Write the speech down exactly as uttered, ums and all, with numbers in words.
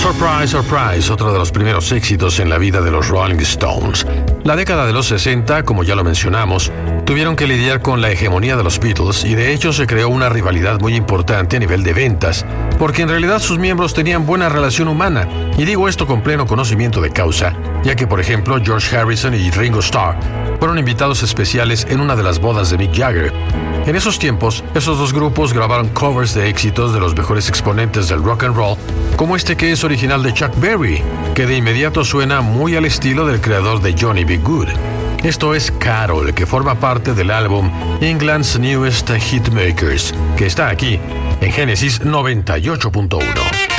Surprise, surprise, otro de los primeros éxitos en la vida de los Rolling Stones. La década de los sesenta, como ya lo mencionamos, tuvieron que lidiar con la hegemonía de los Beatles y de hecho se creó una rivalidad muy importante a nivel de ventas, porque en realidad sus miembros tenían buena relación humana, y digo esto con pleno conocimiento de causa, ya que por ejemplo George Harrison y Ringo Starr fueron invitados especiales en una de las bodas de Mick Jagger. En esos tiempos, esos dos grupos grabaron covers de éxitos de los mejores exponentes del rock and roll, como este que es original de Chuck Berry, que de inmediato suena muy al estilo del creador de Johnny B. Good. Esto es Carol, que forma parte del álbum England's Newest Hitmakers, que está aquí en Génesis noventa y ocho punto uno.